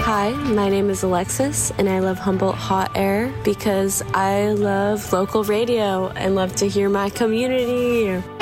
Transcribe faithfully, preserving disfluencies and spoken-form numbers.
Hi, my name is Alexis, and I love Humboldt Hot Air because I love local radio and love to hear my community.